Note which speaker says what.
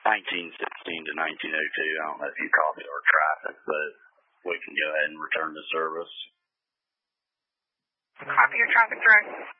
Speaker 1: 1916 to 1902. I don't know if you copied our traffic, but we can go ahead and return to service.
Speaker 2: Copy your traffic direct.